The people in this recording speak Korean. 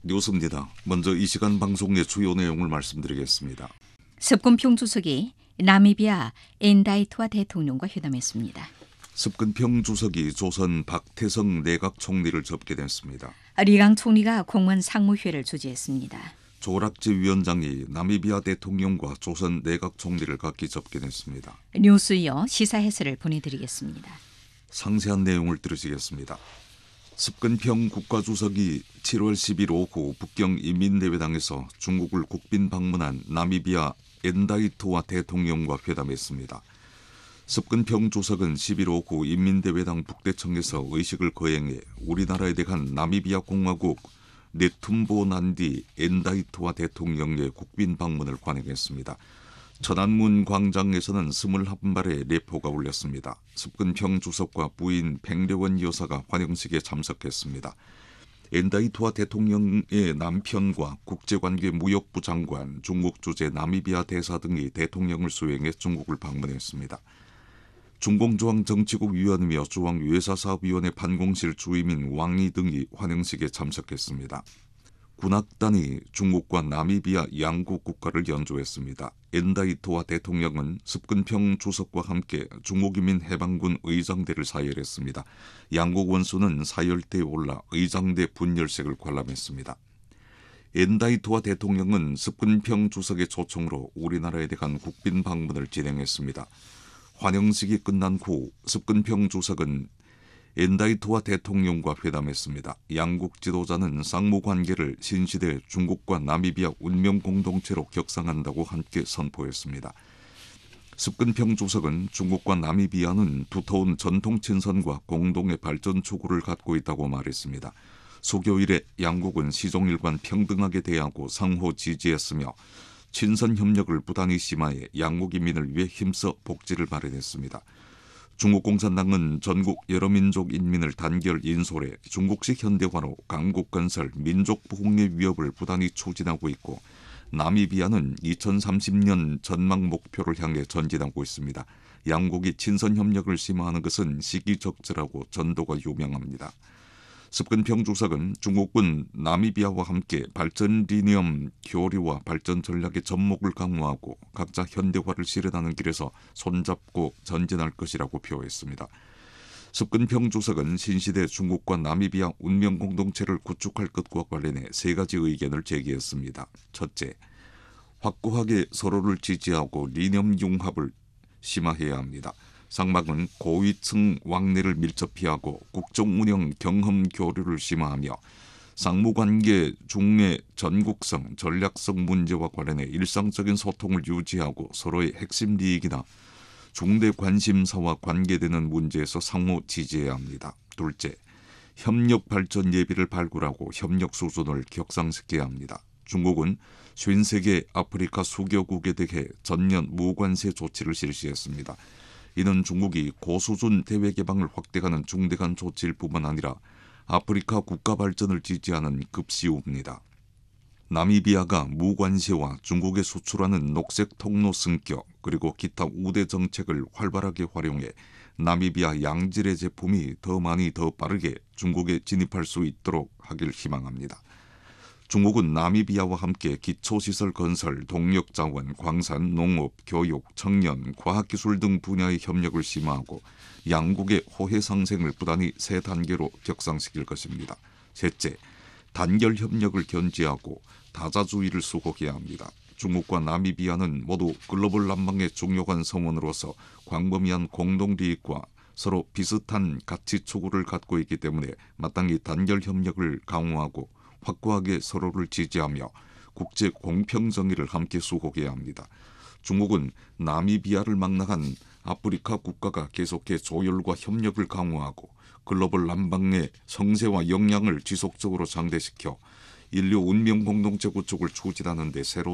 뉴스입니다. 먼저 이 시간 방송의 주요 내용을 말씀드리겠습니다. 습근평 주석이 나미비아 엔다이투아 대통령과 회담했습니다. 습근평 주석이 조선 박태성 내각 총리를 접견했습니다. 리강 총리가 공원 상무회를 주재했습니다. 조락지 위원장이 나미비아 대통령과 조선 내각 총리를 각기 접견했습니다. 뉴스 이어 시사 해설을 보내드리겠습니다. 상세한 내용을 들으시겠습니다. 습근평 국가주석이 7월 10일 오후 북경인민대회당에서 중국을 국빈 방문한 나미비아 엔다이투아 대통령과 회담했습니다. 습근평 주석은 10일 오후 인민대회당 북대청에서 의식을 거행해 우리나라에 대한 나미비아 공화국 네툼보 난디 엔다이투아 대통령의 국빈 방문을 환영했습니다. 천안문 광장에서는 21발의 레포가 울렸습니다. 습근평 주석과 부인 백려원 여사가 환영식에 참석했습니다. 엔다이투아 대통령의 남편과 국제관계 무역부 장관, 중국 주재 나미비아 대사 등이 대통령을 수행해 중국을 방문했습니다. 중공조항정치국 위원이며 중앙유해사사업위원회 판공실 주임인 왕이 등이 환영식에 참석했습니다. 군악단이 중국과 나미비아 양국 국가를 연주했습니다. 엔다이투아 대통령은 습근평 주석과 함께 중국인민해방군 의장대를 사열했습니다. 양국 원수는 사열대에 올라 의장대 분열식을 관람했습니다. 엔다이투아 대통령은 습근평 주석의 초청으로 우리나라에 대한 국빈 방문을 진행했습니다. 환영식이 끝난 후 습근평 주석은 엔다이투아 대통령과 회담했습니다. 양국 지도자는 쌍무관계를 신시대 중국과 나미비아 운명공동체로 격상한다고 함께 선포했습니다. 습근평 주석은 중국과 나미비아는 두터운 전통 친선과 공동의 발전 추구를 갖고 있다고 말했습니다. 수교 이래 양국은 시종일관 평등하게 대하고 상호 지지했으며 친선 협력을 부단히 심화해 양국 인민을 위해 힘써 복지를 마련했습니다. 중국 공산당은 전국 여러 민족 인민을 단결 인솔해 중국식 현대화로 강국 건설, 민족 부흥의 위협을 부단히 추진하고 있고 나미비아는 2030년 전망 목표를 향해 전진하고 있습니다. 양국이 친선 협력을 심화하는 것은 시기적절하고 전도가 유명합니다. 습근평 주석은 중국은 나미비아와 함께 발전 리니엄 교류와 발전 전략의 접목을 강화하고 각자 현대화를 실현하는 길에서 손잡고 전진할 것이라고 표했습니다. 습근평 주석은 신시대 중국과 나미비아 운명 공동체를 구축할 것과 관련해 세 가지 의견을 제기했습니다. 첫째, 확고하게 서로를 지지하고 리니엄 융합을 심화해야 합니다. 쌍방은 고위층 왕래를 밀접히 하고 국정운영 경험 교류를 심화하며 상무관계 중의 전국성, 전략성 문제와 관련해 일상적인 소통을 유지하고 서로의 핵심利益이나 중대 관심사와 관계되는 문제에서 상호 지지해야 합니다. 둘째, 협력 발전 예비를 발굴하고 협력 수준을 격상시켜야 합니다. 중국은 53개 아프리카 수교국에 대해 전면 무관세 조치를 실시했습니다. 이는 중국이 고수준 대외 개방을 확대하는 중대한 조치일 뿐만 아니라 아프리카 국가 발전을 지지하는 급시우입니다. 나미비아가 무관세와 중국에 수출하는 녹색 통로 승격 그리고 기타 우대 정책을 활발하게 활용해 나미비아 양질의 제품이 더 많이 더 빠르게 중국에 진입할 수 있도록 하길 희망합니다. 중국은 나미비아와 함께 기초시설 건설, 동력자원, 광산, 농업, 교육, 청년, 과학기술 등 분야의 협력을 심화하고 양국의 호혜 상생을 부단히 세 단계로 격상시킬 것입니다. 셋째, 단결 협력을 견지하고 다자주의를 수호해야 합니다. 중국과 나미비아는 모두 글로벌 난방의 중요한 성원으로서 광범위한 공동利益과 서로 비슷한 가치 추구를 갖고 있기 때문에 마땅히 단결 협력을 강화하고 확고하게 서로를 지지하며 국제 공평정의를 함께 수호해야 합니다. 중국은 나미비아를 망라한 아프리카 국가가 계속해 조율과 협력을 강화하고 글로벌 난방의 성세와 역량을 지속적으로 장대시켜 인류 운명 공동체 구축을 추진하는 데 새로운